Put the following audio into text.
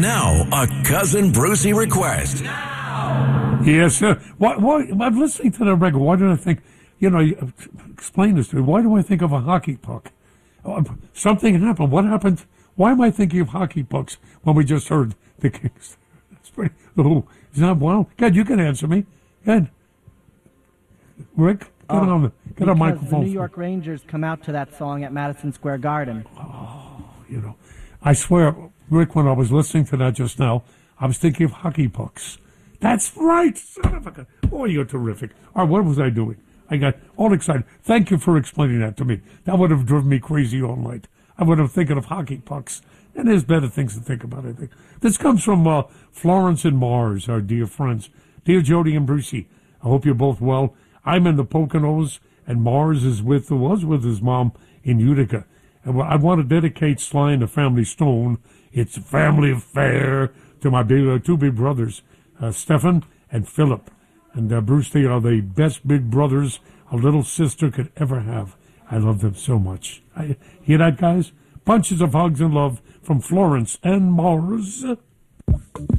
Now, a Cousin Brucey request. Yes, why, I'm listening to the record. Why did I think, explain this to me. Why do I think of a hockey puck? Something happened. What happened? Why am I thinking of hockey pucks when we just heard the Kings? That's pretty, is that wild? God, you can answer me. Good. Rick, get on microphone. The New York Rangers come out to that song at Madison Square Garden. I swear, Rick, when I was listening to that just now, I was thinking of hockey pucks. That's right, son of a... Boy, you're terrific. All right, what was I doing? I got all excited. Thank you for explaining that to me. That would have driven me crazy all night. I would have thinking of hockey pucks. And there's better things to think about, I think. This comes from Florence and Mars, our dear friends. Dear Jody and Brucey, I hope you're both well. I'm in the Poconos, and Mars was with his mom in Utica. And I want to dedicate Sly and the Family Stone. It's a family affair to my two big brothers, Stephan and Philip. And Bruce, they are the best big brothers a little sister could ever have. I love them so much. Hear that, guys? Bunches of hugs and love from Florence and Mars.